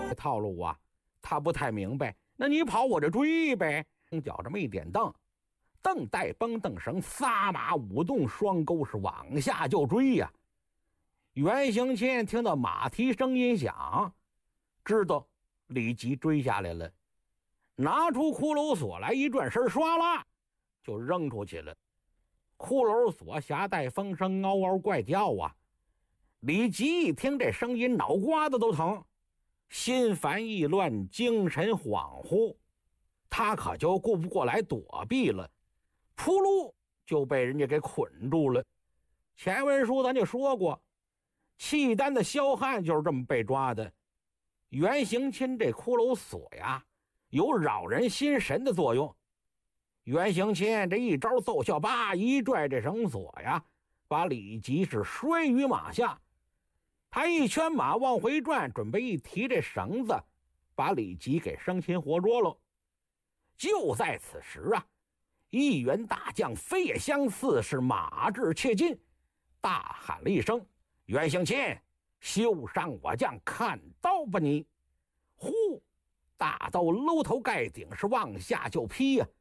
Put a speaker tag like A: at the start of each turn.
A: 套路啊，他不太明白。那你跑我这追呗。脚这么一点蹬，蹬带绷蹬绳，撒马舞动双钩，是往下就追呀。袁行谦听到马蹄声音响，知道李吉追下来了，拿出骷髅锁来，一转身，唰啦就扔出去了。骷髅锁夹带风声，嗷嗷怪叫啊！李吉一听这声音，脑瓜子都疼，心烦意乱，精神恍惚，他可就顾不过来躲避了，扑噜就被人家给捆住了。前文书咱就说过，契丹的萧汉就是这么被抓的。袁行钦这骷髅锁呀，有扰人心神的作用。袁行钦这一招奏效，叭一拽这绳索呀，把李吉是摔于马下。他一圈马往回转，准备一提这绳子，把李吉给生擒活捉了。就在此时啊，一员大将飞也相似，是马至切近，大喊了一声：“袁行钦，休伤我将，看刀吧你！”呼，大刀搂头盖顶，是往下就劈呀。